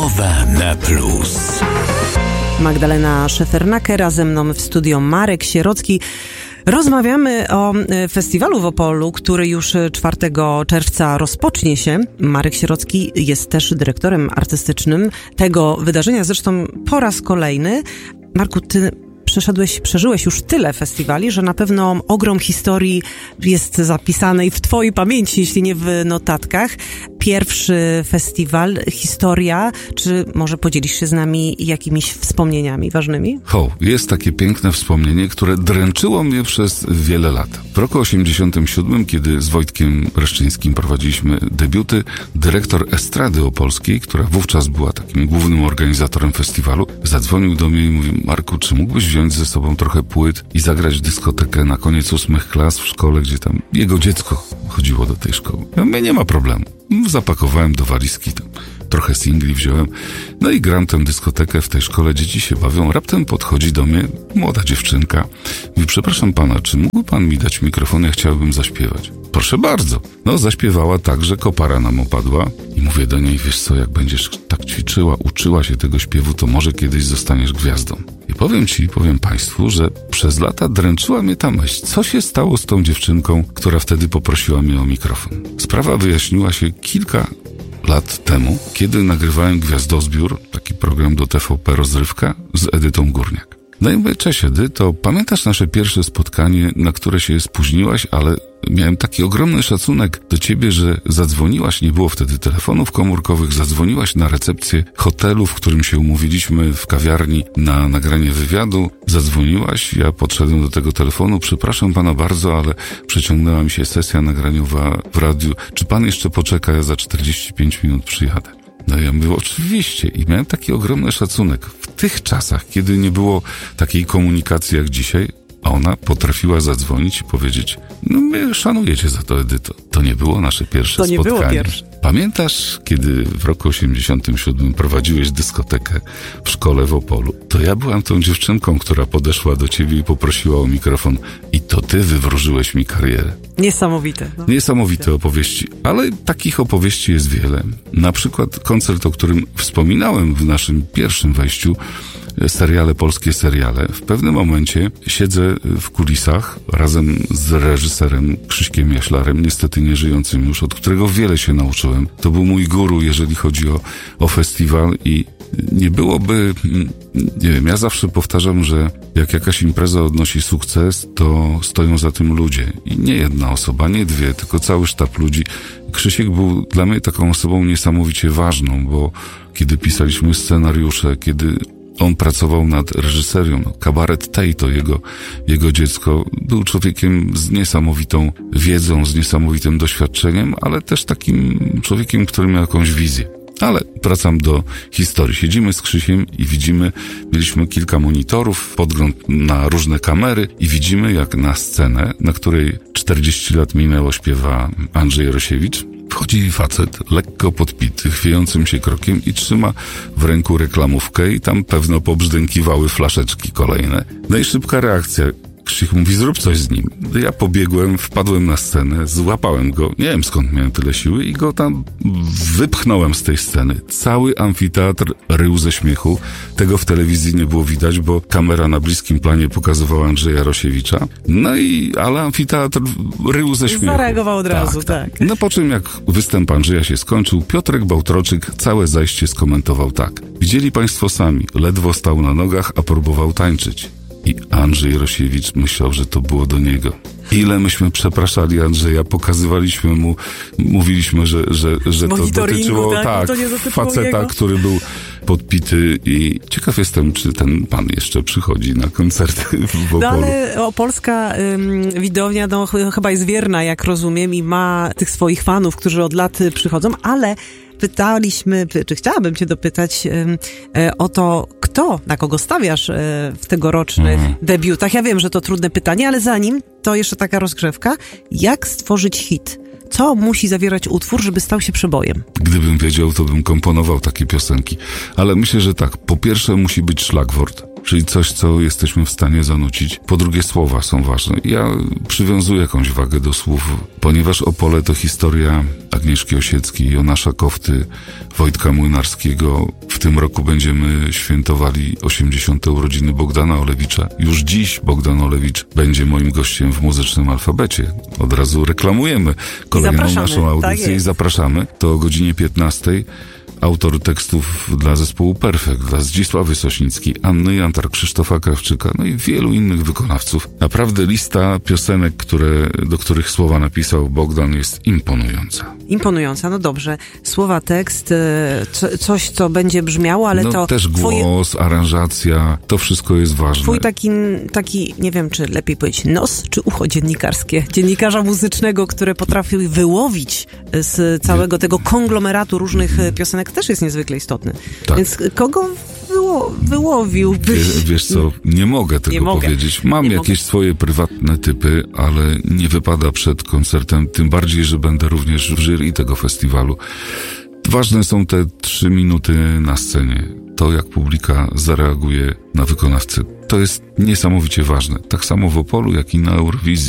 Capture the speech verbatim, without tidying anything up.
Mowa na plus. Magdalena Szefernaker, a ze mną w studio Marek Sierocki. Rozmawiamy o festiwalu w Opolu, który już czwartego czerwca rozpocznie się. Marek Sierocki jest też dyrektorem artystycznym tego wydarzenia, zresztą po raz kolejny. Marku, ty przeszedłeś, przeżyłeś już tyle festiwali, że na pewno ogrom historii jest zapisanej w twojej pamięci, jeśli nie w notatkach. Pierwszy festiwal, historia, czy może podzielisz się z nami jakimiś wspomnieniami ważnymi? Ho, jest takie piękne wspomnienie, które dręczyło mnie przez wiele lat. W roku osiemdziesiątym siódmym, kiedy z Wojtkiem Reszczyńskim prowadziliśmy debiuty, dyrektor Estrady Opolskiej, która wówczas była takim głównym organizatorem festiwalu, zadzwonił do mnie i mówi: Marku, czy mógłbyś wziąć ze sobą trochę płyt i zagrać dyskotekę na koniec ósmych klas w szkole, gdzie tam jego dziecko chodziło do tej szkoły? Ja mówię, nie ma problemu. Zapakowałem do walizki, tam trochę singli wziąłem, no i gram tę dyskotekę w tej szkole, dzieci się bawią. Raptem podchodzi do mnie młoda dziewczynka. Mówi: przepraszam pana, czy mógłby pan mi dać mikrofon? Ja chciałbym zaśpiewać. Proszę bardzo. No, zaśpiewała tak, że kopara nam opadła i mówię do niej: wiesz co, jak będziesz tak ćwiczyła, uczyła się tego śpiewu, to może kiedyś zostaniesz gwiazdą. I powiem ci, powiem państwu, że przez lata dręczyła mnie ta myśl, co się stało z tą dziewczynką, która wtedy poprosiła mnie o mikrofon. Sprawa wyjaśniła się kilka lat temu, kiedy nagrywałem Gwiazdozbiór, taki program do T V P Rozrywka z Edytą Górniak. No i mówię: cześć Edyto, pamiętasz nasze pierwsze spotkanie, na które się spóźniłaś, ale miałem taki ogromny szacunek do ciebie, że zadzwoniłaś, nie było wtedy telefonów komórkowych, zadzwoniłaś na recepcję hotelu, w którym się umówiliśmy w kawiarni na nagranie wywiadu, zadzwoniłaś, ja podszedłem do tego telefonu: przepraszam pana bardzo, ale przeciągnęła mi się sesja nagraniowa w radiu, czy pan jeszcze poczeka, ja za czterdzieści pięć minut przyjadę. No ja mówię: oczywiście. I miałem taki ogromny szacunek. W tych czasach, kiedy nie było takiej komunikacji jak dzisiaj, a ona potrafiła zadzwonić i powiedzieć: no my szanuję cię za to, Edyto. To nie było nasze pierwsze to nie spotkanie. Było pierwsze. Pamiętasz, kiedy w roku osiemdziesiątym siódmym prowadziłeś dyskotekę w szkole w Opolu? To ja byłam tą dziewczynką, która podeszła do ciebie i poprosiła o mikrofon i to ty wywróżyłeś mi karierę. Niesamowite. No. Niesamowite opowieści, ale takich opowieści jest wiele. Na przykład koncert, o którym wspominałem w naszym pierwszym wejściu, seriale, polskie seriale. W pewnym momencie siedzę w kulisach razem z reżyserem Krzyśkiem Jaślarem, niestety nieżyjącym już, od którego wiele się nauczyłem. To był mój guru, jeżeli chodzi o, o festiwal i nie byłoby, nie wiem, ja zawsze powtarzam, że jak jakaś impreza odnosi sukces, to stoją za tym ludzie. I nie jedna osoba, nie dwie, tylko cały sztab ludzi. Krzysiek był dla mnie taką osobą niesamowicie ważną, bo kiedy pisaliśmy scenariusze, kiedy on pracował nad reżyserią, no, Kabaret Tej, to jego, jego dziecko, był człowiekiem z niesamowitą wiedzą, z niesamowitym doświadczeniem, ale też takim człowiekiem, który miał jakąś wizję. Ale wracam do historii. Siedzimy z Krzysiem i widzimy, mieliśmy kilka monitorów, podgląd na różne kamery i widzimy, jak na scenę, na której czterdzieści lat minęło, śpiewa Andrzej Rosiewicz. Wchodzi facet, lekko podpity, chwiejącym się krokiem i trzyma w ręku reklamówkę i tam pewno pobrzdękiwały flaszeczki kolejne. No i szybka reakcja. Krzysiek mówi: zrób coś z nim. Ja pobiegłem, wpadłem na scenę, złapałem go, nie wiem skąd miałem tyle siły i go tam wypchnąłem z tej sceny. Cały amfiteatr rył ze śmiechu. Tego w telewizji nie było widać, bo kamera na bliskim planie pokazywała Andrzeja Rosiewicza. No i, ale amfiteatr rył ze śmiechu. Zareagował od razu, tak, tak. No po czym jak występ Andrzeja się skończył, Piotrek Bałtroczyk całe zajście skomentował tak: widzieli państwo sami, ledwo stał na nogach, a próbował tańczyć. I Andrzej Rosiewicz myślał, że to było do niego. Ile myśmy przepraszali Andrzeja, pokazywaliśmy mu, mówiliśmy, że, że, że to dotyczyło tak, tak, to nie faceta, jego. Który był podpity i ciekaw jestem, czy ten pan jeszcze przychodzi na koncerty w Opolu. No ale opolska ym, widownia no, ch- chyba jest wierna, jak rozumiem, i ma tych swoich fanów, którzy od lat przychodzą, ale pytaliśmy, czy chciałabym cię dopytać ym, y, o to, kto, na kogo stawiasz y, w tegorocznych mm. debiutach. Ja wiem, że to trudne pytanie, ale zanim, to jeszcze taka rozgrzewka. Jak stworzyć hit? Co musi zawierać utwór, żeby stał się przebojem? Gdybym wiedział, to bym komponował takie piosenki. Ale myślę, że tak. Po pierwsze musi być szlagwort. czyli coś, co jesteśmy w stanie zanucić. Po drugie, słowa są ważne. Ja przywiązuję jakąś wagę do słów, ponieważ Opole to historia Agnieszki Osieckiej, Jonasza Kofty, Wojtka Młynarskiego. W tym roku będziemy świętowali osiemdziesiąte urodziny Bogdana Olewicza. Już dziś Bogdan Olewicz będzie moim gościem w Muzycznym Alfabecie. Od razu reklamujemy kolejną naszą audycję tak i zapraszamy. To o godzinie piętnastej. Autor tekstów dla zespołu Perfekt, dla Zdzisławy Sośnickiej, Anny Jantar, Krzysztofa Krawczyka, no i wielu innych wykonawców. Naprawdę lista piosenek, które, do których słowa napisał Bogdan, jest imponująca. Imponująca, no dobrze. Słowa, tekst, co, coś, co będzie brzmiało, ale no, to... też głos, twoje... aranżacja, to wszystko jest ważne. Twój taki, taki, nie wiem, czy lepiej powiedzieć nos, czy ucho dziennikarskie, dziennikarza muzycznego, które potrafił wyłowić z całego tego konglomeratu różnych piosenek, też jest niezwykle istotny. Tak. Więc kogo wyło, wyłowiłbyś? Wiesz, wiesz co, nie mogę tego nie mogę. powiedzieć. Mam nie jakieś mogę. swoje prywatne typy, ale nie wypada przed koncertem, tym bardziej, że będę również w jury tego festiwalu. Ważne są te trzy minuty na scenie. To, jak publika zareaguje na wykonawcę. To jest niesamowicie ważne. Tak samo w Opolu, jak i na Eurowizji.